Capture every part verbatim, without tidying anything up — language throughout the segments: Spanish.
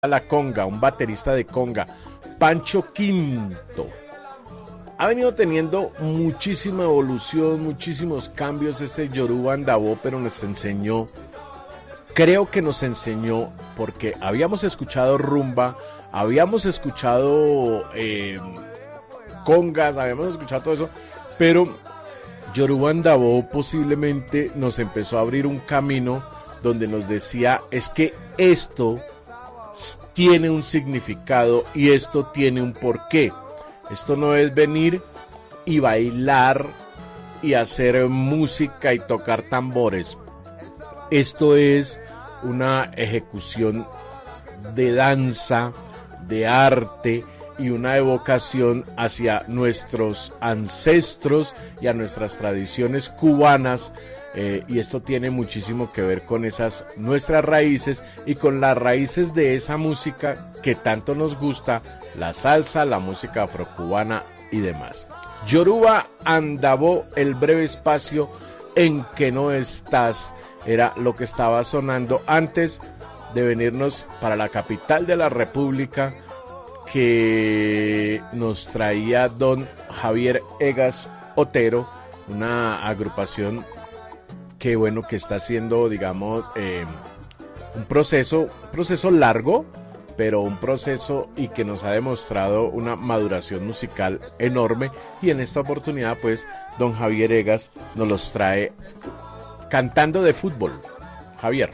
la conga, un baterista de conga, Pancho Quinto. Ha venido teniendo muchísima evolución, muchísimos cambios este Yoruba Andabo, pero nos enseñó, creo que nos enseñó, porque habíamos escuchado rumba, habíamos escuchado eh, congas, habíamos escuchado todo eso, pero Yoruba Andabo posiblemente nos empezó a abrir un camino donde nos decía, es que esto tiene un significado y esto tiene un porqué. Esto no es venir y bailar y hacer música y tocar tambores. Esto es una ejecución de danza, de arte y una evocación hacia nuestros ancestros y a nuestras tradiciones cubanas. Eh, y esto tiene muchísimo que ver con esas nuestras raíces y con las raíces de esa música que tanto nos gusta, la salsa, la música afrocubana y demás. Yoruba Andabo, el breve espacio en que no estás, era lo que estaba sonando antes de venirnos para la capital de la República, que nos traía don Javier Egas Otero, una agrupación que bueno, que está haciendo, digamos, eh, un proceso, un proceso largo, pero un proceso y que nos ha demostrado una maduración musical enorme. Y en esta oportunidad, pues, don Javier Egas nos los trae cantando de fútbol. Javier.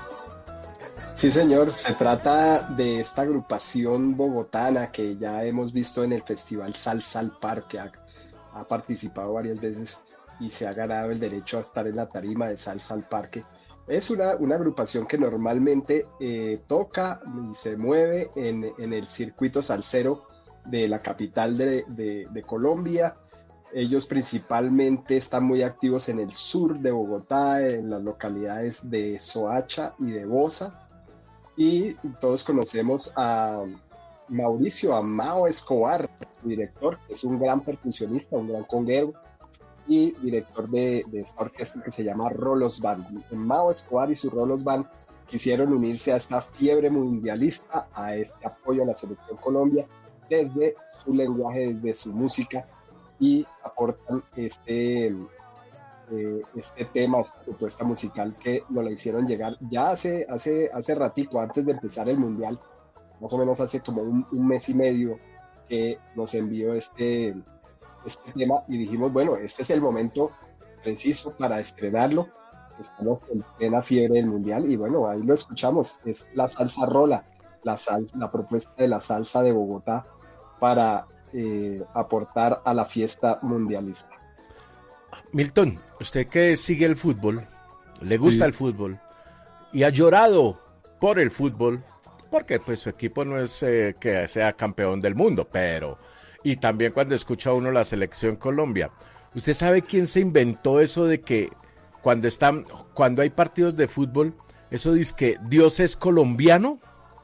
Sí, señor, se trata de esta agrupación bogotana que ya hemos visto en el Festival Salsa al Parque, ha, ha participado varias veces y se ha ganado el derecho a estar en la tarima de Salsa al Parque. Es una, una agrupación que normalmente eh, toca y se mueve en, en el circuito salsero de la capital de, de, de Colombia. Ellos principalmente están muy activos en el sur de Bogotá, en las localidades de Soacha y de Bosa. Y todos conocemos a Mauricio, a Mao Escobar, su director, que es un gran percusionista, un gran conguero y director de, de esta orquesta que se llama Rolos Band. Mao Escobar y su Rolos Band quisieron unirse a esta fiebre mundialista, a este apoyo a la selección Colombia, desde su lenguaje, desde su música, y aportan este, eh, este tema, esta propuesta musical que nos la hicieron llegar ya hace, hace, hace ratico, antes de empezar el Mundial, más o menos hace como un, un mes y medio que nos envió este este tema y dijimos, bueno, este es el momento preciso para estrenarlo. Estamos en plena fiebre del Mundial y bueno, ahí lo escuchamos. Es la salsa rola, la, sal, la propuesta de la salsa de Bogotá para eh, aportar a la fiesta mundialista. Milton, usted que sigue el fútbol, le gusta Sí. el fútbol y ha llorado por el fútbol, porque pues su equipo no es eh, que sea campeón del mundo, pero... Y también cuando escucha uno la selección Colombia. ¿Usted sabe quién se inventó eso de que cuando están, cuando hay partidos de fútbol, eso dice que Dios es colombiano?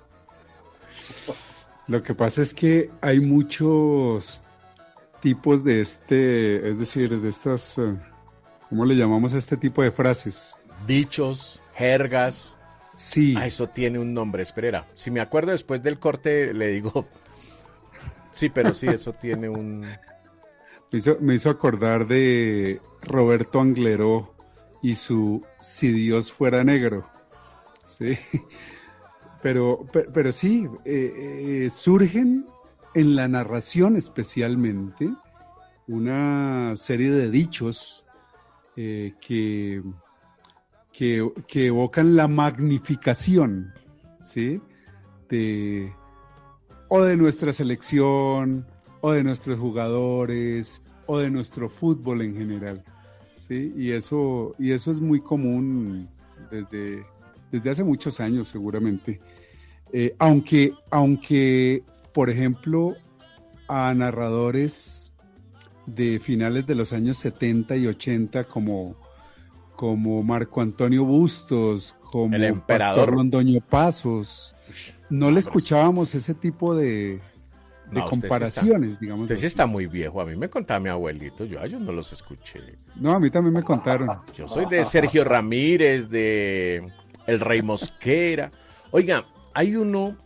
Lo que pasa es que hay muchos tipos de este, es decir, de estas, eh, ¿cómo le llamamos a este tipo de frases? Dichos, jergas. Sí. Ah, eso tiene un nombre, espera. Si me acuerdo después del corte, le digo... Sí, pero sí, eso tiene un... Me hizo, me hizo acordar de Roberto Angleró y su Si Dios fuera negro. Sí. Pero, pero, pero sí, eh, eh, surgen en la narración especialmente una serie de dichos eh, que, que, que evocan la magnificación, ¿sí? De... o de nuestra selección, o de nuestros jugadores, o de nuestro fútbol en general, ¿sí? Y eso, y eso es muy común desde, desde hace muchos años seguramente. Eh, aunque, aunque, por ejemplo, a narradores de finales de los años setenta y ochenta como, como Marco Antonio Bustos, como El emperador. Pastor Londoño Pasos, no le escuchábamos ese tipo de, de No, usted comparaciones, sí está, digamos. usted sí así. está muy viejo. A mí me contaba mi abuelito, yo a ellos no los escuché. No, a mí también me contaron. Yo soy de Sergio Ramírez, de El Rey Mosquera. Oiga, hay uno